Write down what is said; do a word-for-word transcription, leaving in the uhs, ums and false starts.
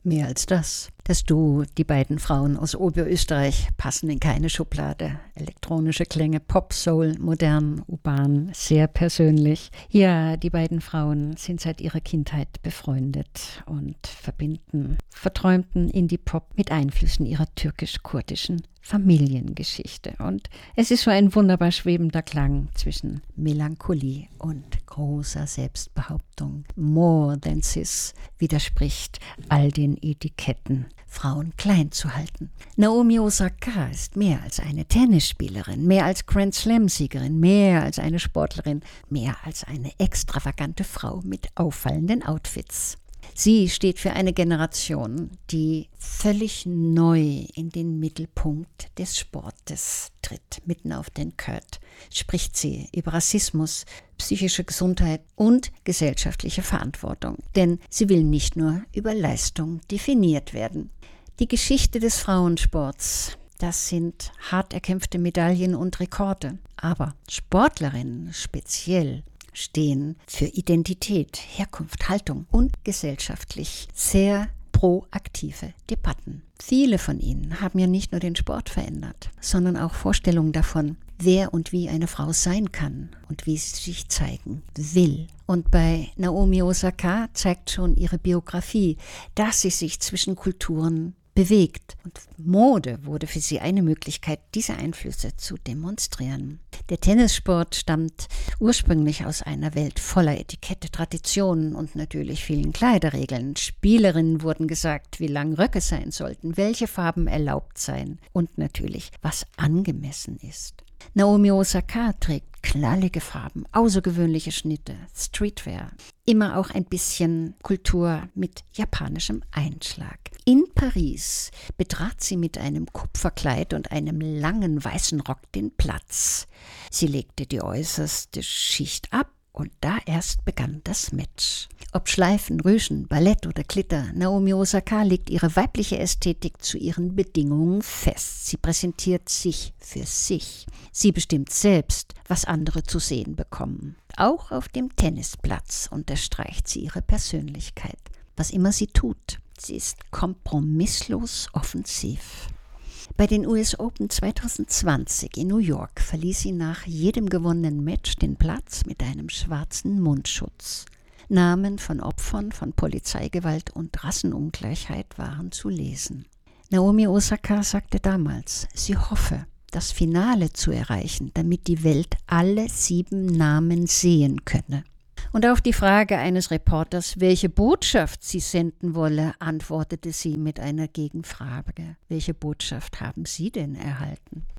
Mehr als das. Das Duo, die beiden Frauen aus Oberösterreich, passen in keine Schublade. Elektronische Klänge, Pop, Soul, modern, urban, sehr persönlich. Ja, die beiden Frauen sind seit ihrer Kindheit befreundet und verbinden verträumten Indie-Pop mit Einflüssen ihrer türkisch-kurdischen Familiengeschichte. Und es ist so ein wunderbar schwebender Klang zwischen Melancholie und großer Selbstbehauptung. More Than Cis widerspricht all den Etiketten, Frauen klein zu halten. Naomi Osaka ist mehr als eine Tennisspielerin, mehr als Grand Slam-Siegerin, mehr als eine Sportlerin, mehr als eine extravagante Frau mit auffallenden Outfits. Sie steht für eine Generation, die völlig neu in den Mittelpunkt des Sportes tritt. Mitten auf den Court spricht sie über Rassismus, psychische Gesundheit und gesellschaftliche Verantwortung. Denn sie will nicht nur über Leistung definiert werden. Die Geschichte des Frauensports, das sind hart erkämpfte Medaillen und Rekorde. Aber Sportlerinnen speziell stehen für Identität, Herkunft, Haltung und gesellschaftlich sehr proaktive Debatten. Viele von ihnen haben ja nicht nur den Sport verändert, sondern auch Vorstellungen davon, wer und wie eine Frau sein kann und wie sie sich zeigen will. Und bei Naomi Osaka zeigt schon ihre Biografie, dass sie sich zwischen Kulturen bewegt. Und Mode wurde für sie eine Möglichkeit, diese Einflüsse zu demonstrieren. Der Tennissport stammt ursprünglich aus einer Welt voller Etikette, Traditionen und natürlich vielen Kleiderregeln. Spielerinnen wurden gesagt, wie lang Röcke sein sollten, welche Farben erlaubt seien und natürlich, was angemessen ist. Naomi Osaka trägt knallige Farben, außergewöhnliche Schnitte, Streetwear. Immer auch ein bisschen Kultur mit japanischem Einschlag. In Paris betrat sie mit einem Kupferkleid und einem langen weißen Rock den Platz. Sie legte die äußerste Schicht ab und da erst begann das Match. Ob Schleifen, Rüschen, Ballett oder Glitter, Naomi Osaka legt ihre weibliche Ästhetik zu ihren Bedingungen fest. Sie präsentiert sich für sich. Sie bestimmt selbst, was andere zu sehen bekommen. Auch auf dem Tennisplatz unterstreicht sie ihre Persönlichkeit. Was immer sie tut, sie ist kompromisslos offensiv. Bei den U S Open zwanzig zwanzig in New York verließ sie nach jedem gewonnenen Match den Platz mit einem schwarzen Mundschutz. Namen von Opfern von Polizeigewalt und Rassenungleichheit waren zu lesen. Naomi Osaka sagte damals, sie hoffe, das Finale zu erreichen, damit die Welt alle sieben Namen sehen könne. Und auf die Frage eines Reporters, welche Botschaft sie senden wolle, antwortete sie mit einer Gegenfrage. Welche Botschaft haben Sie denn erhalten?